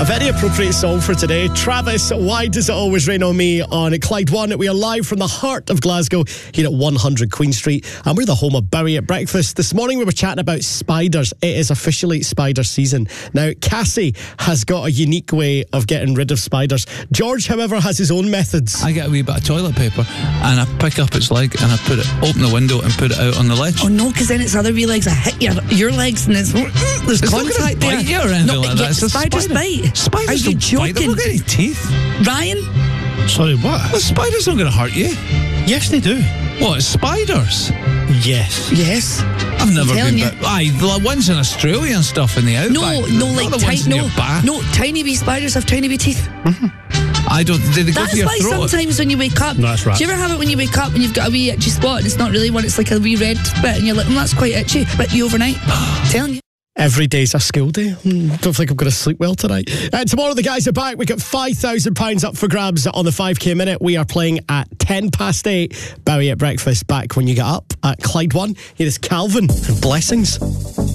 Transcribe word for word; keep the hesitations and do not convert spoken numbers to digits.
A very appropriate song for today. Travis, Why Does It Always Rain on Me on Clyde One. We are live from the heart of Glasgow here at one hundred Queen Street, and we're the home of Bowie at Breakfast. This morning we were chatting about spiders. It is officially spider season. Now, Cassie has got a unique way of getting rid of spiders. George, however, has his own methods. I get a wee bit of toilet paper and I pick up its leg and I put it, open the window and put it out on the ledge. Oh no, because then its other wee legs, I hit your, your legs and there's, there's It's contact not going to there. bite you or anything No, like that. It's a spiders spider. bite. Spiders Are you don't bite. They've joking? not got any teeth. Ryan? Sorry, what? The spiders not going to hurt you. Yes, they do. What, spiders? Yes. Yes. I've never telling been you. bit. Aye, the ones in Australia and stuff in the outback. No, no, Not like the ones tiny, in no, your bath. no, tiny wee spiders have tiny wee teeth. I don't. Did they go That's for your why throat? sometimes when you wake up, No, that's right. do you ever have it when you wake up and you've got a wee itchy spot and it's not really one, it's like a wee red bit and you're like, mm, that's quite itchy, but you overnight. Telling you. Every day's a school day. Hmm, don't think I'm going to sleep well tonight. Uh, tomorrow the guys are back. We got five thousand pounds up for grabs on the five K minute. We are playing at ten past eight. Bowie at Breakfast back when you get up at Clyde One. Here is Calvin. Blessings.